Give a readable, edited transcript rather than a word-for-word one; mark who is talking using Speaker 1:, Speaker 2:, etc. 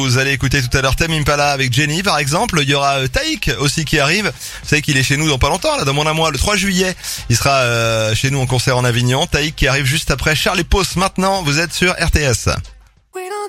Speaker 1: Vous allez écouter tout à l'heure Tame Impala avec Jenny par exemple. Il y aura Taïk aussi qui arrive. Vous savez qu'il est chez nous dans pas longtemps, là, dans moins d'un mois, le 3 juillet. Il sera chez nous en concert en Avignon. Taïk qui arrive juste après Charles et Pos. Maintenant, vous êtes sur RTS.